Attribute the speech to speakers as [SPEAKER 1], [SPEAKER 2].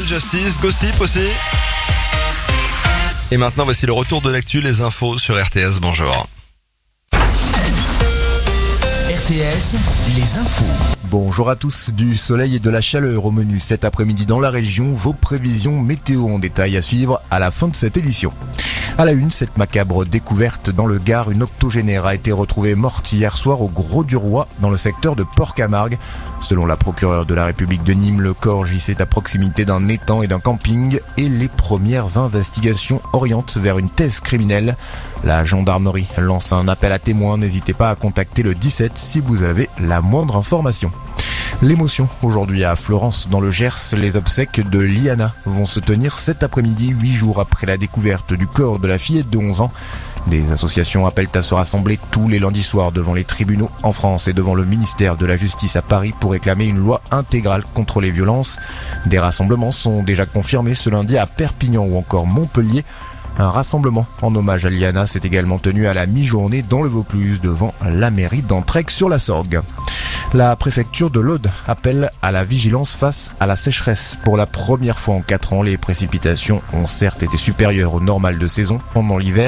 [SPEAKER 1] Justice, Gossip aussi. Et maintenant, voici le retour de l'actu, les infos sur RTS. Bonjour.
[SPEAKER 2] RTS, les infos.
[SPEAKER 3] Bonjour à tous, du soleil et de la chaleur au menu cet après-midi dans la région. Vos prévisions météo en détail à suivre à la fin de cette édition. À la une, cette macabre découverte dans le Gard, une octogénaire a été retrouvée morte hier soir au Gros-du-Roi dans le secteur de Port-Camargue. Selon la procureure de la République de Nîmes, le corps gissait à proximité d'un étang et d'un camping et les premières investigations orientent vers une thèse criminelle. La gendarmerie lance un appel à témoins, n'hésitez pas à contacter le 17 si vous avez la moindre information. L'émotion aujourd'hui à Florence dans le Gers, les obsèques de Liana vont se tenir cet après-midi, 8 jours après la découverte du corps de la fillette de 11 ans. Des associations appellent à se rassembler tous les lundis soirs devant les tribunaux en France et devant le ministère de la Justice à Paris pour réclamer une loi intégrale contre les violences. Des rassemblements sont déjà confirmés ce lundi à Perpignan ou encore Montpellier. Un rassemblement en hommage à Liana s'est également tenu à la mi-journée dans le Vaucluse devant la mairie d'Entraigue-sur-la-Sorgue. La préfecture de l'Aude appelle à la vigilance face à la sécheresse. Pour la première fois en 4 ans, les précipitations ont certes été supérieures au normal de saison pendant l'hiver,